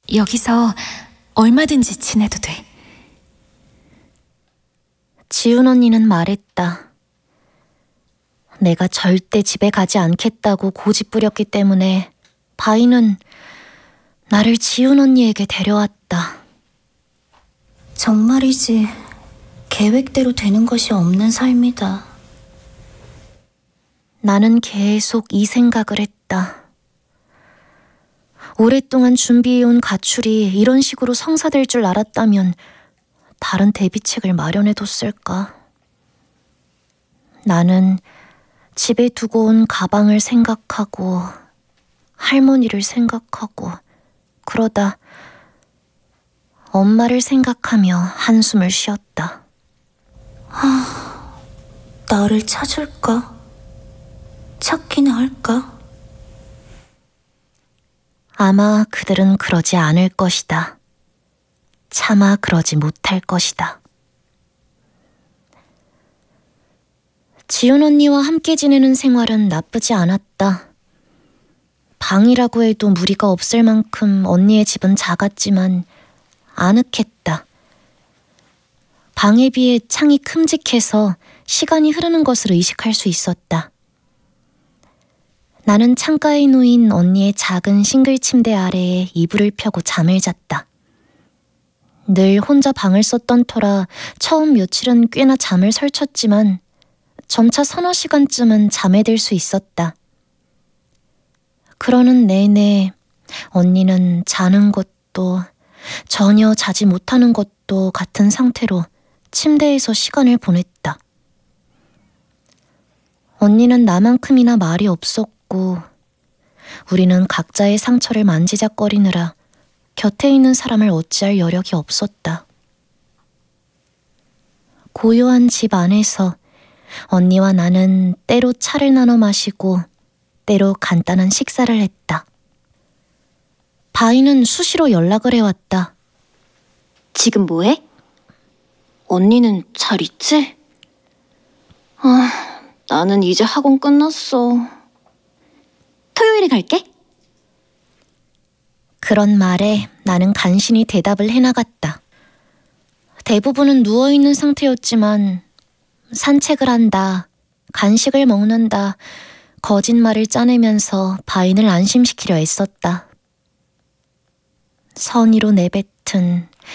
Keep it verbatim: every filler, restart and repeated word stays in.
여기서 얼마든지 지내도 돼. 지훈 언니는 말했다. 내가 절대 집에 가지 않겠다고 고집부렸기 때문에 바이는 나를 지훈 언니에게 데려왔다. 정말이지 계획대로 되는 것이 없는 삶이다. 나는 계속 이 생각을 했다. 오랫동안 준비해온 가출이 이런 식으로 성사될 줄 알았다면 다른 대비책을 마련해뒀을까? 나는 집에 두고 온 가방을 생각하고 할머니를 생각하고 그러다 엄마를 생각하며 한숨을 쉬었다. 하, 나를 찾을까? 찾기는 할까? 아마 그들은 그러지 않을 것이다. 차마 그러지 못할 것이다. 지훈 언니와 함께 지내는 생활은 나쁘지 않았다. 방이라고 해도 무리가 없을 만큼 언니의 집은 작았지만 아늑했다. 방에 비해 창이 큼직해서 시간이 흐르는 것을 의식할 수 있었다. 나는 창가에 놓인 언니의 작은 싱글 침대 아래에 이불을 펴고 잠을 잤다. 늘 혼자 방을 썼던 터라 처음 며칠은 꽤나 잠을 설쳤지만 점차 서너 시간쯤은 잠에 들 수 있었다. 그러는 내내 언니는 자는 것도 전혀 자지 못하는 것도 같은 상태로 침대에서 시간을 보냈다. 언니는 나만큼이나 말이 없었고 우리는 각자의 상처를 만지작거리느라 곁에 있는 사람을 어찌할 여력이 없었다. 고요한 집 안에서 언니와 나는 때로 차를 나눠 마시고 때로 간단한 식사를 했다. 바이는 수시로 연락을 해왔다. 지금 뭐해? 언니는 잘 있지? 아, 나는 이제 학원 끝났어. 토요일에 갈게. 그런 말에 나는 간신히 대답을 해나갔다. 대부분은 누워있는 상태였지만 산책을 한다, 간식을 먹는다, 거짓말을 짜내면서 바인을 안심시키려 애썼다. 선의로 내뱉은